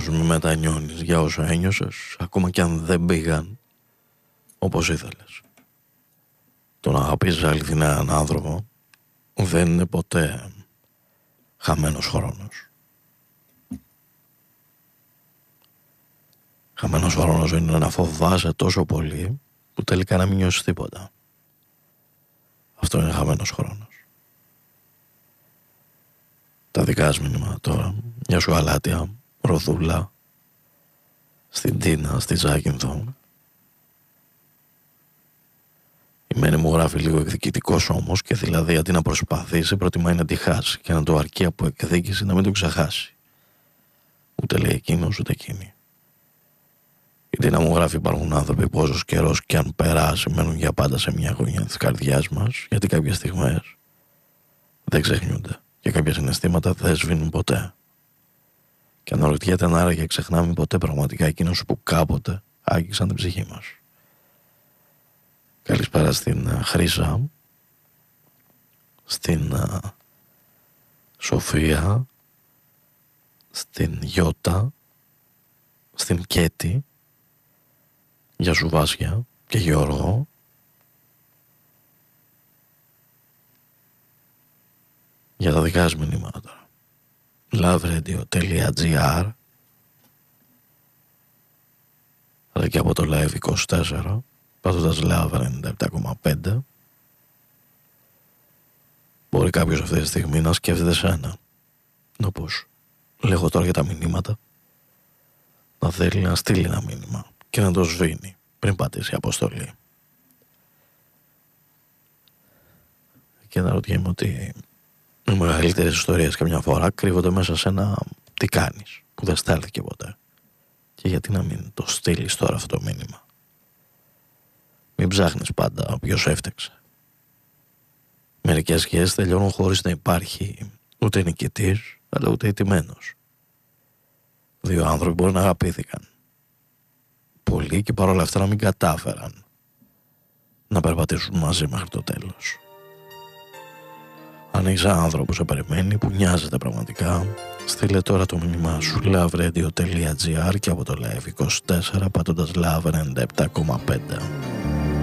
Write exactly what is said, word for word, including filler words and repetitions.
πως μη μετανιώνεις για όσα ένιωσες, ακόμα κι αν δεν πήγαν όπως ήθελες. Το να αγαπήσεις αληθινά έναν άνθρωπο δεν είναι ποτέ χαμένος χρόνος. Χαμένος χρόνος είναι να φοβάσαι τόσο πολύ που τελικά να μην νιώσεις τίποτα. Αυτό είναι χαμένος χρόνος. Τα δικά σου μηνύματα τώρα, για σου Αλάτια, Ροδούλα, στην Τίνα, στη Ζάκυνθο. Η Μένη μου γράφει λίγο εκδικητικός όμως, και δηλαδή αντί να προσπαθήσει προτιμάει να τη χάσει και να το αρκεί από εκδίκηση να μην το ξεχάσει. Ούτε λέει εκείνος ούτε εκείνη. Η Τίνα μου γράφει: υπάρχουν άνθρωποι που όσος καιρός και αν περάσει μένουν για πάντα σε μια γωνιά της καρδιάς μας, γιατί κάποιες στιγμές δεν ξεχνιούνται και κάποια συναισθήματα δεν σβήνουν ποτέ. Και αναρωτιέται αν άραγε ξεχνάμε ποτέ πραγματικά εκείνους που κάποτε άγγιξαν την ψυχή μας. Καλησπέρα στην uh, Χρύσα, στην uh, Σοφία, στην Γιώτα, στην Κέτη, για σου Βάσια και Γιώργο. Για τα δικά σου μηνύματα τώρα. loveRadio.gr, αλλά και από το Live είκοσι τέσσερα, πατώντας Love ενενήντα επτά κόμμα πέντε. Μπορεί κάποιος αυτή τη στιγμή να σκέφτεται σένα, όπως λέγω τώρα για τα μηνύματα, να θέλει να στείλει ένα μήνυμα και να το σβήνει πριν πατήσει αποστολή. Και να ρωτιέμαι ότι οι μεγαλύτερες ιστορίες καμιά φορά κρύβονται μέσα σε ένα τι κάνεις που δεν στάλθηκε ποτέ. Και γιατί να μην το στείλεις τώρα αυτό το μήνυμα. Μην ψάχνεις πάντα ποιος έφταξε. Μερικές σχέσεις τελειώνουν χωρίς να υπάρχει ούτε νικητής αλλά ούτε ηττημένος. Δύο άνθρωποι μπορεί να αγαπήθηκαν πολύ και παρόλα αυτά να μην κατάφεραν να περπατήσουν μαζί μέχρι το τέλος. Αν είσαι άνθρωπο που σε περιμένει, που νοιάζεται πραγματικά, στείλε τώρα το μήνυμά σου loveRadio.gr και από το Live είκοσι τέσσερα πατώντας Love ενενήντα επτά κόμμα πέντε.